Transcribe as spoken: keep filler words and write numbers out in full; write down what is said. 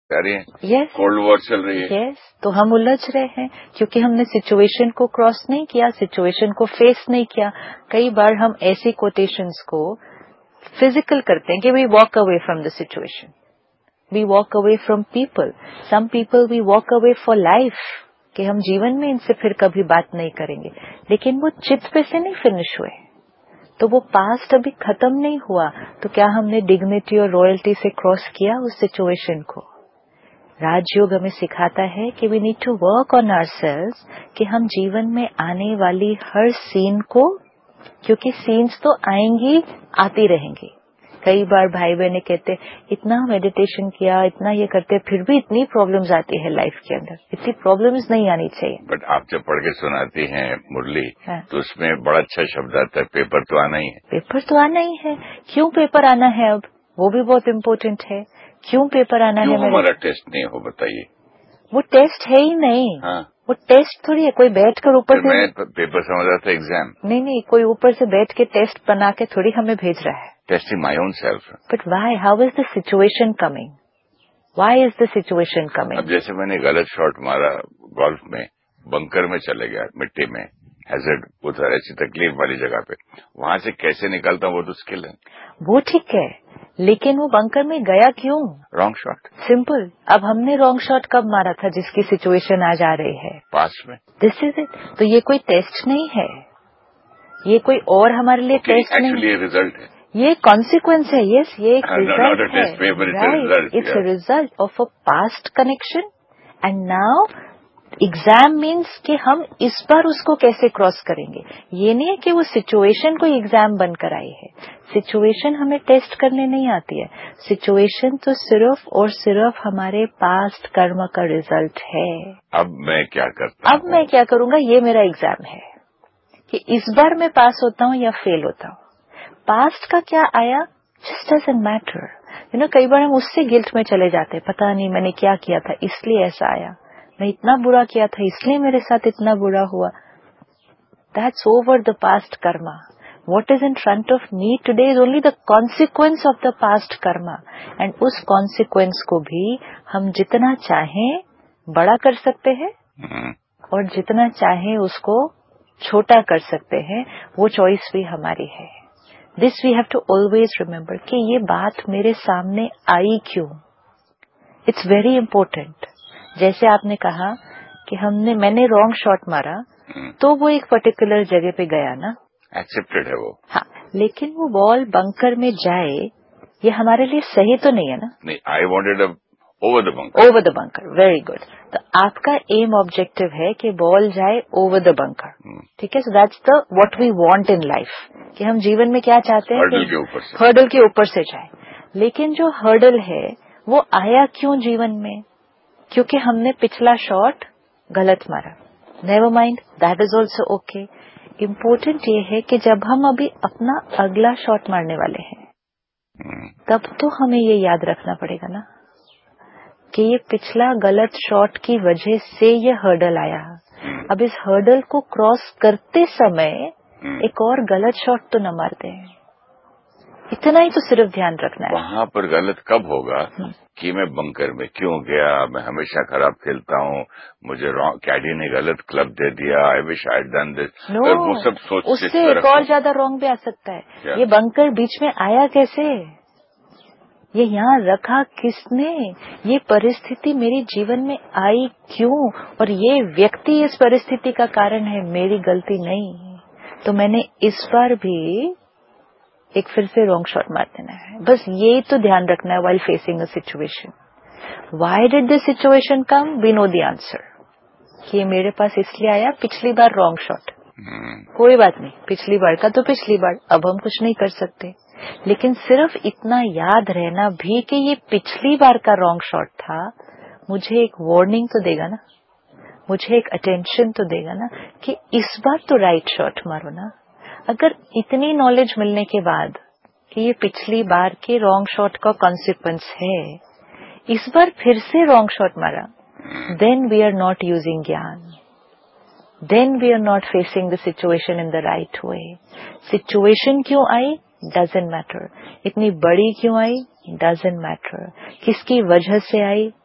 जा रही है, yes, कोल्ड वॉर चल रही है। yes, तो हम उलझ रहे हैं क्योंकि हमने सिचुएशन को क्रॉस नहीं किया, सिचुएशन को फेस नहीं किया। कई बार हम ऐसी कोटेशंस को फिजिकल करते हैं कि we walk away from the situation, we walk away from people, some people we walk away for life, कि हम जीवन में इनसे फिर कभी बात नहीं करेंगे, लेकिन वो चित पे से नहीं फिनिश हुए, तो वो पास्ट अभी खत्म नहीं हुआ, तो क्या हमने डिग्निटी और रॉयल्टी से क्रॉस किया उस सिचुएशन को? राजयोग हमें सिखाता है कि we need to work on ourselves, कि हम जीवन में आने वाली हर सीन को, क्योंकि सीन्स तो आएंगी आती रहेंगी। कई बार भाई बहने कहते इतना मेडिटेशन किया, इतना ये करते, फिर भी इतनी प्रॉब्लम्स आती है लाइफ के अंदर। इतनी प्रॉब्लम्स नहीं आनी चाहिए। बट आप जब पढ़ के सुनाती हैं मुरली, हाँ। तो उसमें बड़ा अच्छा शब्द आता है, पेपर तो आना ही है। पेपर तो आना ही है। क्यों पेपर आना है? अब वो भी बहुत इम्पोर्टेंट है। क्यों पेपर आना क्यों है? हमारा टेस्ट नहीं हो, बताइए। वो टेस्ट है ही नहीं। हाँ। वो टेस्ट थोड़ी है, कोई बैठ कर ऊपर से। मैं पेपर समझ रहा था एग्जाम। नहीं नहीं, कोई ऊपर से बैठ के टेस्ट बना के थोड़ी हमें भेज रहा है। Testing my own self. But why? How is the situation coming? Y is the situation coming? अब जैसे मैंने गलत शॉट मारा गोल्फ में, बंकर में चले गया, मिट्टी में, हैजर्ड, उधर ऐसी तकलीफ वाली जगह पे, वहां से कैसे निकलता हूँ वो तो स्किल है। वो ठीक है, लेकिन वो बंकर में गया क्यों? Wrong shot. सिंपल। अब हमने रॉन्ग शॉट कब मारा था जिसकी सिचुएशन आज आ रही है? पास में। This is it. तो ये कोई टेस्ट नहीं है, ये कोई और हमारे लिए okay, टेस्ट नहीं, एक्चुअली रिजल्ट है, ये कॉन्सिक्वेंस है। यस, ये एक रिजल्ट है। Right, it's a result of a past connection. And now exam means कि हम इस बार उसको कैसे क्रॉस करेंगे। ये नहीं है कि वो सिचुएशन कोई एग्जाम बनकर आई है। सिचुएशन हमें टेस्ट करने नहीं आती है। सिचुएशन तो सिर्फ और सिर्फ हमारे पास्ट कर्म का रिजल्ट है। अब मैं क्या करता अब मैं क्या करूंगा, ये मेरा एग्जाम है कि इस बार मैं पास होता हूँ या फेल होता हूँ। पास्ट का क्या आया, just doesn't matter. You know, कई बार हम उससे गिल्ट में चले जाते हैं, पता नहीं मैंने क्या किया था इसलिए ऐसा आया, मैं इतना बुरा किया था इसलिए मेरे साथ इतना बुरा हुआ। That's over the past Karma. What is in front of me today is only the consequence of the past karma, and उस consequence को भी हम जितना चाहें बड़ा कर सकते हैं और जितना चाहें उसको छोटा कर सकते हैं। वो चॉइस भी हमारी है। This we have to always remember कि ये बात मेरे सामने आई क्यों। It's very important. जैसे आपने कहा कि हमने मैंने रॉन्ग शॉट मारा, तो वो एक पर्टिकुलर जगह पे गया ना, एक्सेप्टेड है वो। हाँ, लेकिन वो बॉल बंकर में जाए ये हमारे लिए सही तो नहीं है ना। नहीं, I wanted over the bunker. Over the bunker, very good. तो आपका एम ऑब्जेक्टिव है कि बॉल जाए ओवर द बंकर, ठीक है। So that's the what we want in life, कि हम जीवन में क्या चाहते हैं, हर्डल के ऊपर से हर्डल के ऊपर से जाए। लेकिन जो हर्डल है वो आया क्यों जीवन में? क्योंकि हमने पिछला शॉट गलत मारा। Never mind, that is also okay. Important ये है कि जब हम अभी अपना अगला शॉट मारने वाले हैं, तब तो हमें ये याद रखना पड़ेगा ना कि ये पिछला गलत शॉट की वजह से ये हर्डल आया। अब इस हर्डल को क्रॉस करते समय एक और गलत शॉट तो न मारते हैं। इतना ही तो सिर्फ ध्यान रखना है। वहां पर गलत कब होगा कि मैं बंकर में क्यों गया, मैं हमेशा खराब खेलता हूँ, मुझे कैडी ने गलत क्लब दे दिया, I wish I done this. No, वो सब सोच उससे एक और ज्यादा रॉन्ग भी आ सकता है। क्या? ये बंकर बीच में आया कैसे, ये यहाँ रखा किसने, ये परिस्थिति मेरे जीवन में आई क्यों, और ये व्यक्ति इस परिस्थिति का कारण है, मेरी गलती नहीं। तो मैंने इस बार भी एक फिर से रॉन्ग शॉट मार देना है। बस यही तो ध्यान रखना है while facing a situation. Why did this situation come, we know the answer, कि मेरे पास इसलिए आया पिछली बार रॉन्ग शॉट। कोई बात नहीं, पिछली बार का तो पिछली बार, अब हम कुछ नहीं कर सकते। लेकिन सिर्फ इतना याद रहना भी कि ये पिछली बार का रॉन्ग शॉट था, मुझे एक वार्निंग तो देगा ना, मुझे एक अटेंशन तो देगा ना कि इस बार तो राइट शॉट मारो ना। अगर इतनी नॉलेज मिलने के बाद कि ये पिछली बार के रॉन्ग शॉट का कॉन्सिक्वेंस है, इस बार फिर से रॉन्ग शॉट मारा, then we are not using ज्ञान, then we are not facing the situation in the right way. Situation क्यों आई, डजंट मैटर। इतनी बड़ी क्यों आई, डजंट मैटर। किसकी वजह से आई,